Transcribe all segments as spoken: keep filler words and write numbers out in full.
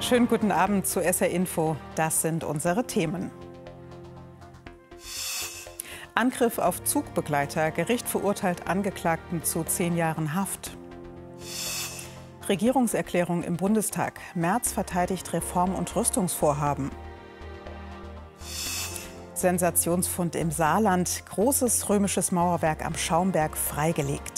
Schönen guten Abend zu S R Info. Das sind unsere Themen. Angriff auf Zugbegleiter. Gericht verurteilt Angeklagten zu zehn Jahren Haft. Regierungserklärung im Bundestag. Merz verteidigt Reform- und Rüstungsvorhaben. Sensationsfund im Saarland. Großes römisches Mauerwerk am Schaumberg freigelegt.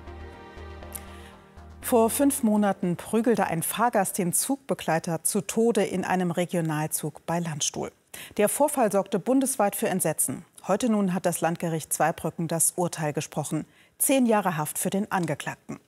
Vor fünf Monaten prügelte ein Fahrgast den Zugbegleiter zu Tode in einem Regionalzug bei Landstuhl. Der Vorfall sorgte bundesweit für Entsetzen. Heute nun hat das Landgericht Zweibrücken das Urteil gesprochen. Zehn Jahre Haft für den Angeklagten.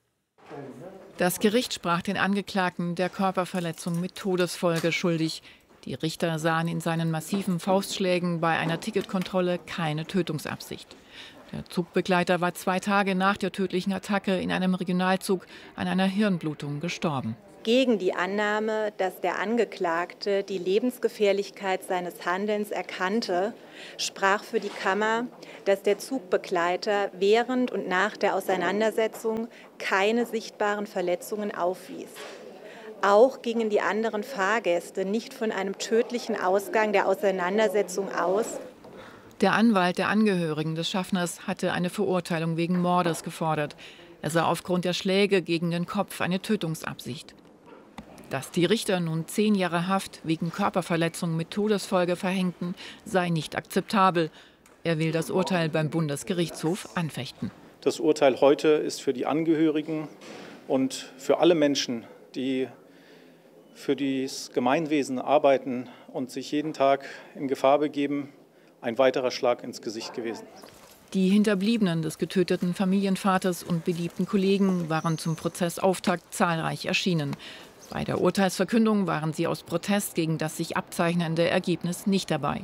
Das Gericht sprach den Angeklagten der Körperverletzung mit Todesfolge schuldig. Die Richter sahen in seinen massiven Faustschlägen bei einer Ticketkontrolle keine Tötungsabsicht. Der Zugbegleiter war zwei Tage nach der tödlichen Attacke in einem Regionalzug an einer Hirnblutung gestorben. Gegen die Annahme, dass der Angeklagte die Lebensgefährlichkeit seines Handelns erkannte, sprach für die Kammer, dass der Zugbegleiter während und nach der Auseinandersetzung keine sichtbaren Verletzungen aufwies. Auch gingen die anderen Fahrgäste nicht von einem tödlichen Ausgang der Auseinandersetzung aus. Der Anwalt der Angehörigen des Schaffners hatte eine Verurteilung wegen Mordes gefordert. Er sah aufgrund der Schläge gegen den Kopf eine Tötungsabsicht. Dass die Richter nun zehn Jahre Haft wegen Körperverletzung mit Todesfolge verhängten, sei nicht akzeptabel. Er will das Urteil beim Bundesgerichtshof anfechten. Das Urteil heute ist für die Angehörigen und für alle Menschen, die für das Gemeinwesen arbeiten und sich jeden Tag in Gefahr begeben, ein weiterer Schlag ins Gesicht gewesen. Die Hinterbliebenen des getöteten Familienvaters und beliebten Kollegen waren zum Prozessauftakt zahlreich erschienen. Bei der Urteilsverkündung waren sie aus Protest gegen das sich abzeichnende Ergebnis nicht dabei.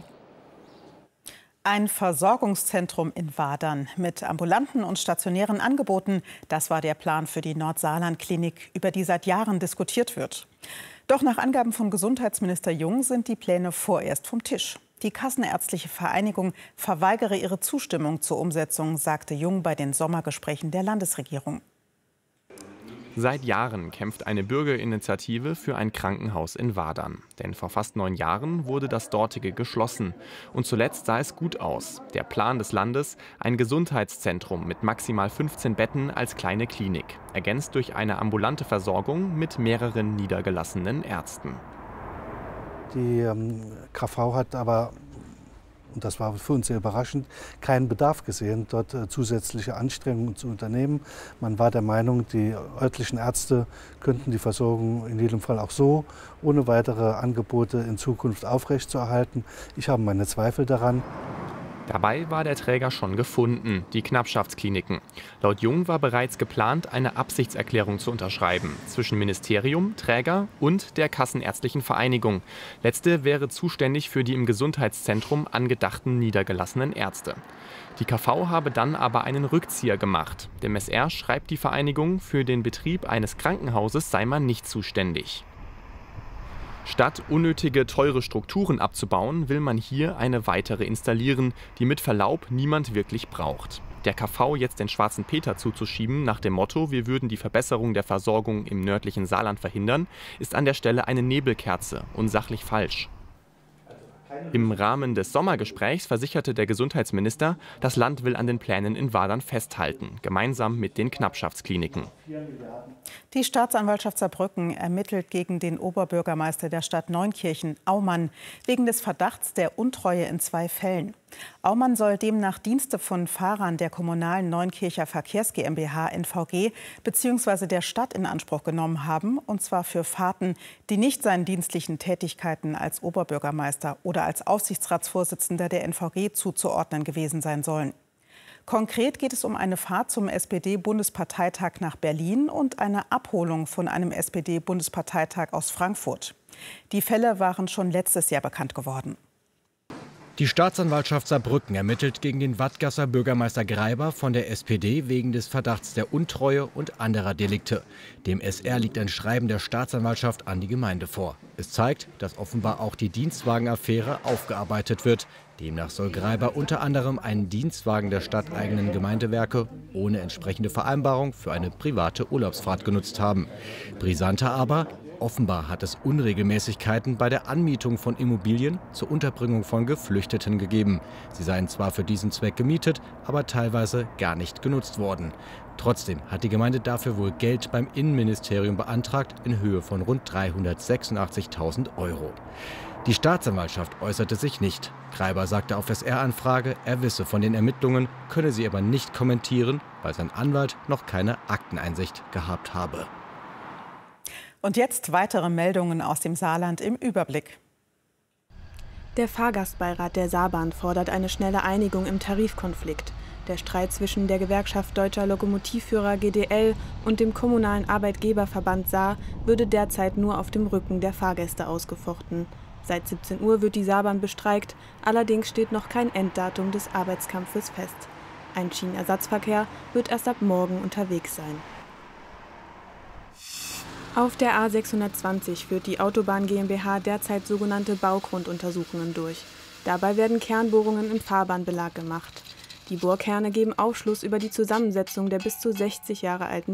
Ein Versorgungszentrum in Wadern mit ambulanten und stationären Angeboten, das war der Plan für die Nordsaarland-Klinik, über die seit Jahren diskutiert wird. Doch nach Angaben von Gesundheitsminister Jung sind die Pläne vorerst vom Tisch. Die Kassenärztliche Vereinigung verweigere ihre Zustimmung zur Umsetzung, sagte Jung bei den Sommergesprächen der Landesregierung. Seit Jahren kämpft eine Bürgerinitiative für ein Krankenhaus in Wadern. Denn vor fast neun Jahren wurde das dortige geschlossen. Und zuletzt sah es gut aus. Der Plan des Landes, ein Gesundheitszentrum mit maximal fünfzehn Betten als kleine Klinik. Ergänzt durch eine ambulante Versorgung mit mehreren niedergelassenen Ärzten. Die ähm, K V hat aber, und das war für uns sehr überraschend, keinen Bedarf gesehen, dort äh, zusätzliche Anstrengungen zu unternehmen. Man war der Meinung, die örtlichen Ärzte könnten die Versorgung in jedem Fall auch so ohne weitere Angebote in Zukunft aufrechtzuerhalten. Ich habe meine Zweifel daran. Dabei war der Träger schon gefunden, die Knappschaftskliniken. Laut Jung war bereits geplant, eine Absichtserklärung zu unterschreiben zwischen Ministerium, Träger und der Kassenärztlichen Vereinigung. Letzte wäre zuständig für die im Gesundheitszentrum angedachten niedergelassenen Ärzte. Die K V habe dann aber einen Rückzieher gemacht. Dem S R schreibt die Vereinigung, für den Betrieb eines Krankenhauses sei man nicht zuständig. Statt unnötige, teure Strukturen abzubauen, will man hier eine weitere installieren, die mit Verlaub niemand wirklich braucht. Der K V jetzt den schwarzen Peter zuzuschieben, nach dem Motto, wir würden die Verbesserung der Versorgung im nördlichen Saarland verhindern, ist an der Stelle eine Nebelkerze und sachlich falsch. Im Rahmen des Sommergesprächs versicherte der Gesundheitsminister, das Land will an den Plänen in Wadern festhalten, gemeinsam mit den Knappschaftskliniken. Die Staatsanwaltschaft Saarbrücken ermittelt gegen den Oberbürgermeister der Stadt Neunkirchen, Aumann, wegen des Verdachts der Untreue in zwei Fällen. Aumann soll demnach Dienste von Fahrern der kommunalen Neunkircher Verkehrs GmbH N V G bzw. der Stadt in Anspruch genommen haben, und zwar für Fahrten, die nicht seinen dienstlichen Tätigkeiten als Oberbürgermeister oder als Aufsichtsratsvorsitzender der N V G zuzuordnen gewesen sein sollen. Konkret geht es um eine Fahrt zum S P D-Bundesparteitag nach Berlin und eine Abholung von einem S P D-Bundesparteitag aus Frankfurt. Die Fälle waren schon letztes Jahr bekannt geworden. Die Staatsanwaltschaft Saarbrücken ermittelt gegen den Wattgasser Bürgermeister Greiber von der S P D wegen des Verdachts der Untreue und anderer Delikte. Dem S R liegt ein Schreiben der Staatsanwaltschaft an die Gemeinde vor. Es zeigt, dass offenbar auch die Dienstwagenaffäre aufgearbeitet wird. Demnach soll Greiber unter anderem einen Dienstwagen der stadteigenen Gemeindewerke ohne entsprechende Vereinbarung für eine private Urlaubsfahrt genutzt haben. Brisanter aber: Offenbar hat es Unregelmäßigkeiten bei der Anmietung von Immobilien zur Unterbringung von Geflüchteten gegeben. Sie seien zwar für diesen Zweck gemietet, aber teilweise gar nicht genutzt worden. Trotzdem hat die Gemeinde dafür wohl Geld beim Innenministerium beantragt in Höhe von rund dreihundertsechsundachtzigtausend Euro. Die Staatsanwaltschaft äußerte sich nicht. Greiber sagte auf S R-Anfrage, er wisse von den Ermittlungen, könne sie aber nicht kommentieren, weil sein Anwalt noch keine Akteneinsicht gehabt habe. Und jetzt weitere Meldungen aus dem Saarland im Überblick. Der Fahrgastbeirat der Saarbahn fordert eine schnelle Einigung im Tarifkonflikt. Der Streit zwischen der Gewerkschaft Deutscher Lokomotivführer G D L und dem kommunalen Arbeitgeberverband Saar würde derzeit nur auf dem Rücken der Fahrgäste ausgefochten. Seit siebzehn Uhr wird die Saarbahn bestreikt, allerdings steht noch kein Enddatum des Arbeitskampfes fest. Ein Schienenersatzverkehr wird erst ab morgen unterwegs sein. Auf der A sechshundertzwanzig führt die Autobahn GmbH derzeit sogenannte Baugrunduntersuchungen durch. Dabei werden Kernbohrungen im Fahrbahnbelag gemacht. Die Bohrkerne geben Aufschluss über die Zusammensetzung der bis zu sechzig Jahre alten